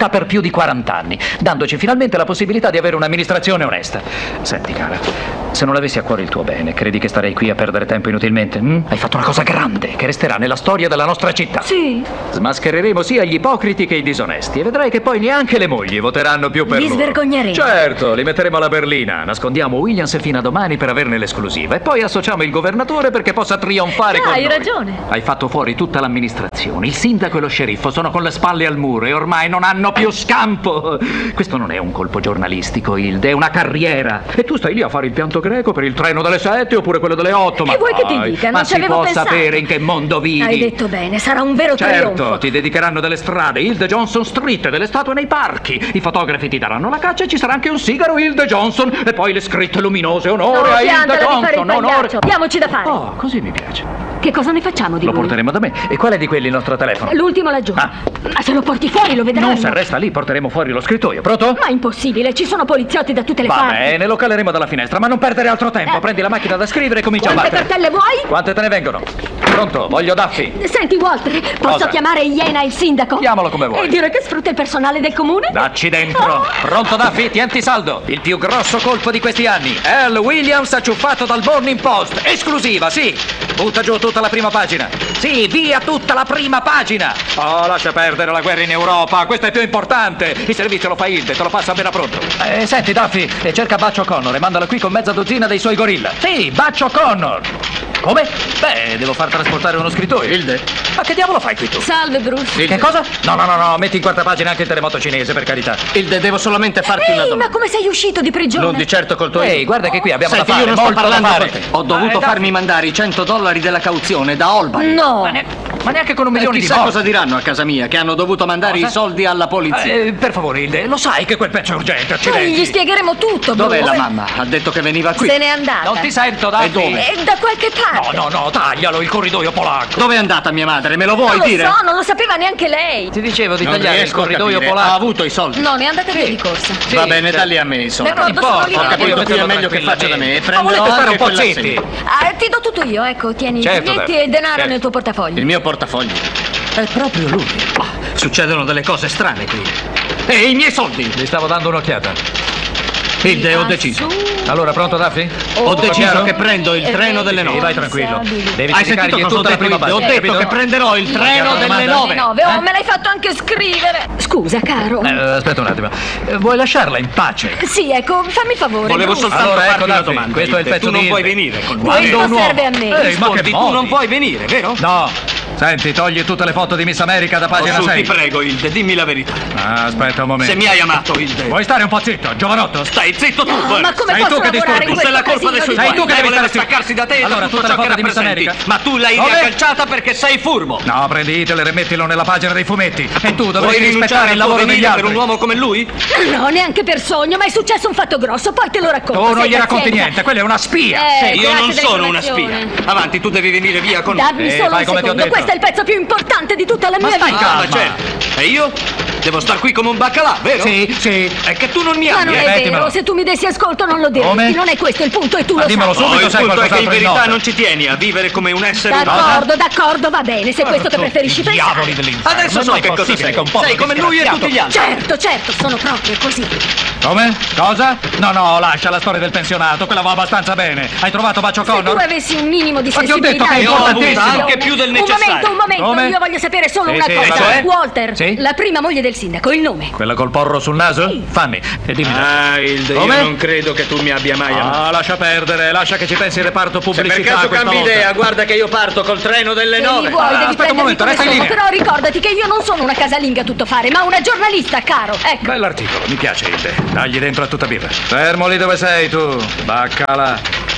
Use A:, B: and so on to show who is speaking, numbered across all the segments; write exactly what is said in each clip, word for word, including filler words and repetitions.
A: città per più di quaranta anni, dandoci finalmente la possibilità di avere un'amministrazione onesta. Senti, cara, se non avessi a cuore il tuo bene, credi che starei qui a perdere tempo inutilmente? Hm? Hai fatto una cosa grande che resterà nella storia della nostra città.
B: Sì.
A: Smaschereremo sia gli ipocriti che i disonesti e vedrai che poi neanche le mogli voteranno più per
B: Vi
A: loro.
B: svergogneremo.
A: Certo, li metteremo alla berlina, nascondiamo Williams fino a domani per averne l'esclusiva e poi associamo il governatore perché possa trionfare
B: Ah,
A: con
B: hai
A: noi.
B: ragione.
A: Hai fatto fuori tutta l'amministrazione, il sindaco e lo sceriffo sono con le spalle al muro e ormai non hanno più scampo. Questo non è un colpo giornalistico, Hilde, è una carriera. E tu stai lì a fare il pianto greco per il treno delle sette oppure quello delle otto. Ma
B: E vuoi che ti
A: dai,
B: dica? Non
A: ma
B: ci
A: si
B: avevo
A: può
B: pensato.
A: sapere in che mondo vivi?
B: Hai detto bene, sarà un vero
A: Certo,
B: trionfo.
A: ti dedicheranno delle strade, Hilde Johnson Street, delle statue nei parchi. I fotografi ti daranno la caccia e ci sarà anche un sigaro Hilde Johnson e poi le scritte luminose. Onore
B: No,
A: a Hilde
B: piantala di fare il
A: Johnson, onore.
B: pagliaccio. Diamoci da fare.
A: Oh, così mi piace.
B: Che cosa ne facciamo di
A: Lo
B: lui?
A: porteremo da me. E qual è di quelli il nostro telefono?
B: L'ultimo laggiù.
A: Ah.
B: Ma se lo porti fuori lo vedranno.
A: Non se resta lì, porteremo fuori lo scrittoio. Pronto?
B: Ma è impossibile, ci sono poliziotti da tutte le
A: Va
B: parti.
A: bene, lo caleremo dalla finestra, ma non perdere altro tempo.
B: Eh.
A: Prendi la macchina da scrivere e comincia a
B: Quante
A: battere.
B: cartelle vuoi?
A: Quante te ne vengono? Pronto, voglio Daffy.
B: Senti Walter, posso
A: Cosa?
B: chiamare Iena il sindaco?
A: Chiamalo come vuoi.
B: E dire che sfrutta il personale del comune?
A: Dacci dentro. Pronto Daffy, tienti saldo. Il più grosso colpo di questi anni. Al Williams acciuffato dal Morning Post. Esclusiva, sì. Butta giù tutta la prima pagina. Sì, via tutta la prima pagina. Oh, lascia perdere la guerra in Europa. Questo è più importante. Il servizio lo fa Hilde, te lo passa appena pronto. Eh, senti Daffy, eh, cerca Butch Connor e mandalo qui con mezza dozzina dei suoi gorilla. Sì, Butch Connor. Come? Beh, devo far trasportare uno scrittoio. Hilde? Ma che diavolo fai qui tu?
B: Salve Bruce.
A: Che cosa? No, no, no, no, metti in quarta pagina anche il terremoto cinese, per carità.
C: Hilde, devo solamente farti una
B: Ehi,
C: domanda.
B: ma come sei uscito di prigione?
C: Non di certo col tuo
A: Ehi,
C: io.
A: guarda che qui abbiamo
C: Senti,
A: da fare,
C: io non sto
A: molto
C: parlando
A: da fare.
C: con te. Ho dovuto
A: Eh, dai.
C: farmi mandare i cento dollari della cauzione da Albany.
B: No.
A: Ma, ne- ma neanche con un
C: E
A: milione di
C: chissà
A: morti.
C: cosa diranno a casa mia, che hanno dovuto mandare
A: Cosa?
C: i soldi alla polizia.
A: Eh, per favore, Hilde, lo sai che quel pezzo è urgente,
B: Noi
A: accidenti.
B: gli spiegheremo tutto,
C: Dov'è
B: Bruce.
C: la mamma? Ha detto che veniva qui.
B: Se n'è andata.
A: Non ti sento, Daffy.
C: E dove?
B: E da qualche parte.
A: No, no, no, taglialo, il corridoio polacco.
C: Dove è andata mia madre? Me lo vuoi
B: Non lo
C: dire?
B: so, non lo sapeva neanche lei.
A: Ti dicevo di
C: Non
A: tagliare il
C: riesco a
A: corridoio
C: capire.
A: polacco.
C: Ha avuto i soldi.
B: No, ne è andata via di corsa.
A: Sì,
C: Va bene,
A: certo.
C: dalli a me i soldi.
B: D'accordo,
A: Non importa,
B: sono
C: Ho
B: io.
C: capito,
A: Io
C: qui è
A: metterò
C: meglio che faccia da me. E
A: Ma
C: prenderò
A: volete stare un
C: anche
A: po'
C: quella
A: zitti?
C: assegno.
B: Ah, ti do tutto io, ecco, tieni
A: Certo,
B: i biglietti
A: Deb.
B: e denaro
A: Certo.
B: nel tuo portafoglio.
C: Il mio portafoglio. È proprio lui. Ah, succedono delle cose strane qui. E i miei soldi?
A: Gli stavo dando un'occhiata.
C: Hilde, ho
B: Ah,
C: deciso.
B: su.
A: Allora, pronto, Daffy?
C: Ho
B: Oh,
C: deciso
A: chiaro?
C: che prendo il
B: Eh,
C: treno delle
B: sì,
A: Sì,
C: nove.
A: vai tranquillo.
B: Responsabili.
A: Devi
C: Hai
A: caricargli
C: sentito cosa ho
A: tutta la
C: detto
A: prima
C: Hilde?
A: pagina.
C: Ho detto
A: capito?
C: che prenderò il treno
A: chiaro,
C: delle
A: domanda?
C: nove.
B: nove. Oh,
A: Eh?
B: me l'hai fatto anche scrivere. Scusa, caro.
A: Eh, aspetta un attimo. Eh, vuoi lasciarla in pace?
B: Sì, ecco, fammi favore.
C: Volevo
B: Bruce.
C: soltanto
A: Allora, ecco,
C: farti una
A: Daffy,
C: domanda.
A: questo è il
C: Hilde.
A: pezzo
C: Tu non
A: di
C: puoi
A: Hilde.
C: venire con me.
B: Questo
A: Quando un uomo-
B: serve a me.
A: Eh, ma che
C: Rispondi, tu
A: modi?
C: non puoi venire, vero?
A: No. Senti, togli tutte le foto di Miss America da
C: Oh,
A: pagina
C: su, ti
A: sei.
C: prego, Hilde, dimmi la verità.
A: Ah, aspetta un momento.
C: Se mi hai amato, Hilde.
A: Vuoi stare un po' zitto, giovanotto?
C: Stai zitto tu,
B: No,
C: Bert.
B: ma come
A: Sei
B: posso
A: tu che
B: lavorare
A: disturbi.
B: in
C: Questa è la
B: questo
C: colpa dei suoi
B: casino
A: Sei
B: di
A: tu che
C: Lei
A: devi
C: voleva
A: stare zitto.
C: staccarsi da te e
A: Allora,
C: da tutto
A: tutte le
C: ciò che
A: foto di Miss
C: rappresenti.
A: America?
C: Ma tu l'hai
A: Dove?
C: riagganciata perché sei furbo.
A: No, prendi Hitler e mettilo nella pagina dei fumetti. E tu
C: Vuoi
A: dovresti rispettare
C: rinunciare
A: il
C: al
A: lavoro
C: tuo
A: degli
C: venire
A: altri.
C: per un uomo come lui?
B: No, neanche per sogno, ma è successo un fatto grosso, poi te lo racconto.
A: Tu non
B: sei
A: gli racconti
B: pazienza.
A: niente, quella è una spia.
B: Eh,
C: Io non
B: grazie
C: sono una spia.
B: dell'informazione.
C: Avanti, tu devi venire via con me.
B: Dammi
A: Eh,
B: solo
A: fai
B: un
A: come ti ho
B: secondo,
A: detto.
B: questo è il pezzo più importante di tutta la
A: Ma
B: mia
A: stai
B: vita.
C: Ah, ma
A: calma.
C: certo. E io? Devo star qui come un baccalà, vero?
A: Sì, sì.
C: È che tu non mi
B: Ma
C: ami,
B: non
C: eh?
B: è
A: mettimelo.
B: vero, se tu mi dessi ascolto non lo diresti,
A: Come?
B: non è questo il punto e tu
A: Ma
B: lo
A: dimmelo
B: sai.
A: subito.
C: No, il
A: sai
C: punto è che in
A: qualcos'altro in
C: verità
A: nota.
C: non ci tieni a vivere come un essere umano.
B: D'accordo, d'accordo, va bene, se è questo che
A: Tutti
B: preferisci
A: i
B: pensare.
A: diavoli dell'inferno.
C: Adesso
A: Ma
C: so
A: non è
C: che cosa
A: possibile
C: sei.
A: che un povero
C: Sei come lui e
A: disgraziato-
C: tutti gli altri.
B: Certo, certo, sono proprio così.
A: Come? Cosa? No, no, lascia la storia del pensionato, quella va abbastanza bene. Hai trovato Baccio
B: Se tu
A: Connor?
B: avessi un minimo di
A: Ma ti ho
B: sensibilità
A: detto che è
B: e di
A: importantissimo.
B: attenzione.
C: Anche più del
B: Un
C: necessario.
B: momento, un momento,
A: Come?
B: io voglio sapere solo
A: Sì,
B: una
A: sì,
B: cosa.
A: cioè?
B: Walter,
A: Sì?
B: la prima moglie del sindaco, il nome.
A: Quella col porro sul naso?
B: Sì.
A: Fammi. E dimmi.
C: Ah, Hilde, io
A: Come?
C: non credo che tu mi abbia mai amato.
A: Ah, lascia perdere, lascia che ci pensi il reparto
C: Se per
A: pubblicità
C: caso
A: questa
C: cambi
A: volta.
C: idea, guarda che io parto col treno delle
B: Se
C: nove.
B: mi vuoi,
A: Ah,
B: devi
A: aspetta un
B: prendermi
A: momento,
B: come
A: resta in
B: sono,
A: linea.
B: però ricordati che io non sono una casalinga a tutto fare, ma una giornalista, caro. Ecco.
A: Bell'articolo, mi piace Hilde. Dagli dentro a tutta birra. Fermo lì dove sei tu, baccala.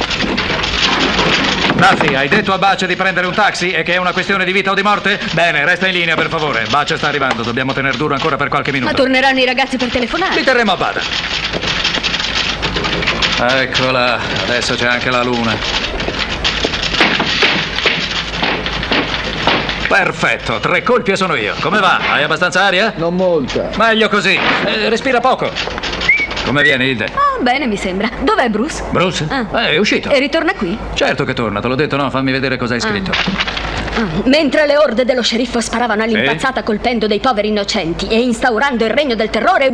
A: Raffi, hai detto a Bace di prendere un taxi e che è una questione di vita o di morte? Bene, resta in linea per favore. Bace sta arrivando, dobbiamo tener duro ancora per qualche minuto.
B: Ma torneranno i ragazzi per telefonare.
A: Li terremo a bada. Eccola, adesso c'è anche la luna. Perfetto, tre colpi e sono io. Come va? Hai abbastanza aria?
D: Non molta.
A: Meglio così. Eh, respira poco. Come viene, Hilde?
B: Ah, bene, mi sembra. Dov'è Bruce?
A: Bruce?
B: Ah.
A: Eh, è uscito.
B: E ritorna qui?
A: Certo che torna, te l'ho detto, no? Fammi vedere cosa hai scritto.
B: Mentre le orde dello sceriffo sparavano all'impazzata colpendo dei poveri innocenti e instaurando il regno del terrore,